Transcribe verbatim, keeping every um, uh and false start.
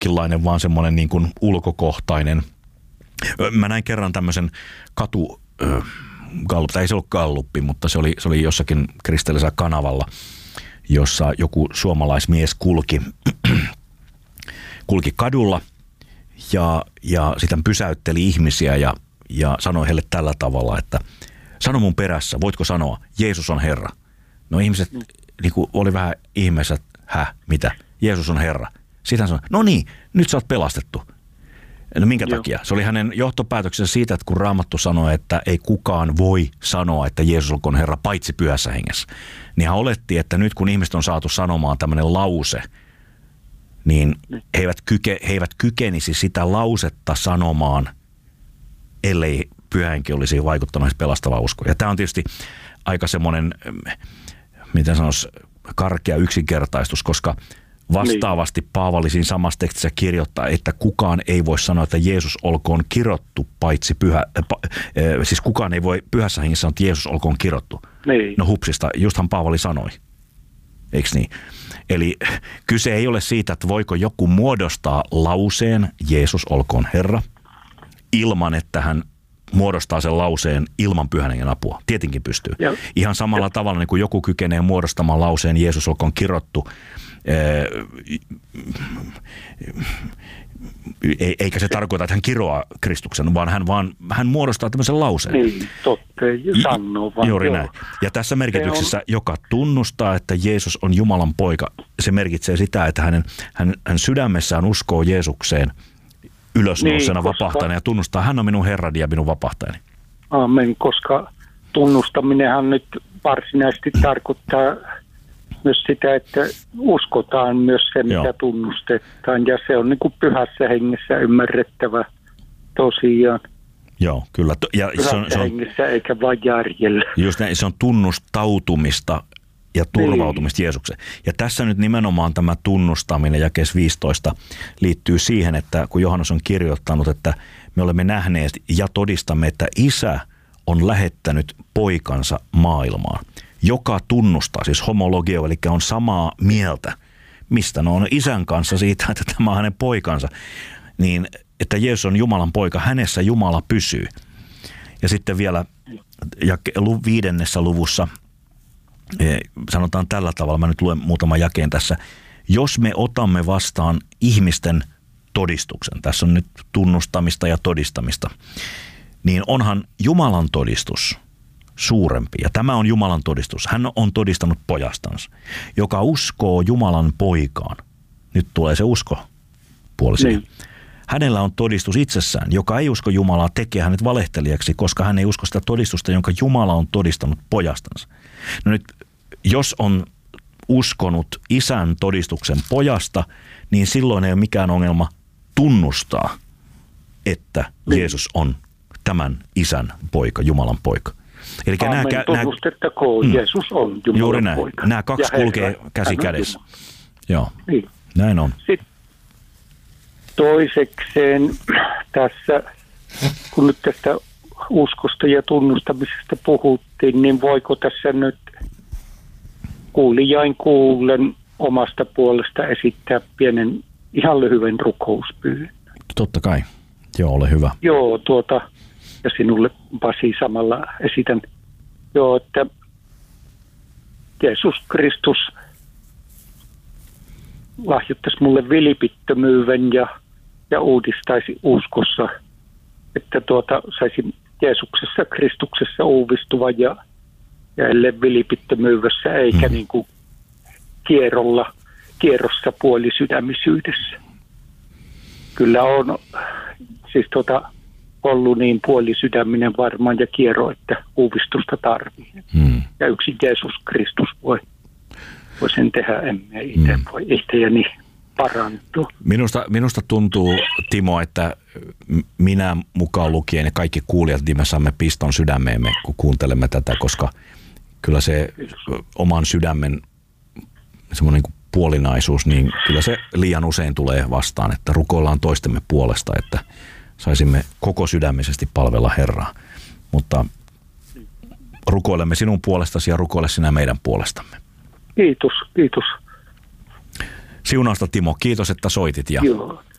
jonkinlainen vaan semmoinen niin kuin ulkokohtainen. Mä näin kerran tämmöisen katu, äh, gallup, tai ei se ollut galluppi, mutta se oli, se oli jossakin kristillisellä kanavalla, jossa joku suomalaismies kulki, kulki kadulla ja, ja sitten pysäytteli ihmisiä ja, ja sanoi heille tällä tavalla, että sano mun perässä, voitko sanoa, Jeesus on Herra. No ihmiset niin kuin oli vähän ihmeessä, että häh, mitä, Jeesus on Herra. Sitten hän sanoi, no niin, nyt sä oot pelastettu. No minkä Joo. takia? Se oli hänen johtopäätöksensä siitä, että kun Raamattu sanoi, että ei kukaan voi sanoa, että Jeesus olkoon Herra paitsi pyhässä hengessä. Niin hän oletti, että nyt kun ihmiset on saatu sanomaan tämmöinen lause, niin he eivät, kyke, he eivät kykenisi sitä lausetta sanomaan, ellei pyhä henki olisi vaikuttanut pelastava usko. Ja tämä on tietysti aika semmoinen, miten sanoisi, karkea yksinkertaistus, koska vastaavasti Paavali siinä samassa tekstissä kirjoittaa, että kukaan ei voi sanoa, että Jeesus olkoon kirottu paitsi pyhä, äh, äh, siis kukaan ei voi pyhässä hengessä sanoa, että Jeesus olkoon kirottu. Niin. No hupsista, justhan Paavali sanoi, eikö niin? Eli kyse ei ole siitä, että voiko joku muodostaa lauseen Jeesus olkoon Herra, ilman että hän muodostaa sen lauseen ilman pyhän hengen apua. Tietenkin pystyy. Ja. Ihan samalla ja. tavalla niin kuin joku kykenee muodostamaan lauseen Jeesus olkoon kirottu, eikä se tarkoita, että hän kiroaa Kristuksen, vaan hän, vaan, hän muodostaa tämmöisen lauseen. Niin, totta, sanoo vaan. Juuri näin. Ja tässä merkityksessä, on... joka tunnustaa, että Jeesus on Jumalan poika, se merkitsee sitä, että hänen, hän, hän sydämessään uskoo Jeesukseen ylösnousena niin, koska... vapahtajana ja tunnustaa, hän on minun Herrani ja minun vapahtajani. Amen, koska tunnustaminenhan nyt varsinaisesti tarkoittaa myös sitä, että uskotaan myös se, mitä Joo. tunnustetaan. Ja se on niin kuin pyhässä hengessä ymmärrettävä tosiaan. Joo, kyllä. Ja pyhässä se on, se on, hengessä eikä vain järjellä. Just näin, se on tunnustautumista ja turvautumista niin. Jeesukseen. Ja tässä nyt nimenomaan tämä tunnustaminen, jakeessa viisitoista, liittyy siihen, että kun Johannes on kirjoittanut, että me olemme nähneet ja todistamme, että Isä on lähettänyt poikansa maailmaan, joka tunnustaa, siis homologio, eli on samaa mieltä, mistä no on Isän kanssa siitä, että tämä on hänen poikansa, niin että Jeesus on Jumalan poika, hänessä Jumala pysyy. Ja sitten vielä viidennessä luvussa sanotaan tällä tavalla, mä nyt luen muutaman jakeen tässä, jos me otamme vastaan ihmisten todistuksen, tässä on nyt tunnustamista ja todistamista, niin onhan Jumalan todistus suurempi. Ja tämä on Jumalan todistus. Hän on todistanut pojastansa, joka uskoo Jumalan poikaan. Nyt tulee se usko puoli niin. Hänellä on todistus itsessään, joka ei usko Jumalaa, tekee hänet valehtelijaksi, koska hän ei usko sitä todistusta, jonka Jumala on todistanut pojastansa. No nyt, jos on uskonut Isän todistuksen pojasta, niin silloin ei ole mikään ongelma tunnustaa, että niin. Jeesus on tämän Isän poika, Jumalan poika. Eli Aamen, nämä, tunnustettakoon, nämä, Jeesus on Jumalan juuri näin. poika. Nämä kaksi kulkee käsi kädessä. Joo, niin. Näin on. Sitten toisekseen tässä, kun nyt tästä uskosta ja tunnustamisesta puhuttiin, niin voiko tässä nyt kuulijain kuullen omasta puolesta esittää pienen, ihan lyhyen rukouspyynnön? Totta kai. Joo, ole hyvä. Joo, tuota, ja sinulle Pasi samalla esitän, joo, että Jeesus Kristus lahjoittaisi mulle vilpittömyyden ja, ja uudistaisi uskossa, että tuota, saisin Jeesuksessa, Kristuksessa uudistuva ja, ja ellei vilpittömyydessä eikä mm. niin kuin kierrolla, kierrossa puolisydämisyydessä. Kyllä on siis tuota, ollut niin puolisydäminen varmaan ja kierro, että uudistusta tarvitsee. Mm. Ja yksin Jeesus Kristus voi, voi sen tehdä, emme itse mm. voi itseäni parantua. Minusta, minusta tuntuu, Timo, että minä mukaan lukien ja kaikki kuulijat, niin me saamme piston sydämeemme, kun kuuntelemme tätä, koska kyllä se oman sydämen semmoinen niin puolinaisuus, niin kyllä se liian usein tulee vastaan, että rukoillaan toistemme puolesta, että saisimme koko sydämisesti palvella Herraa. Mutta rukoilemme sinun puolestasi ja rukoile sinä meidän puolestamme. Kiitos, kiitos. Siunausta Timo, kiitos että soitit. Ja Joo.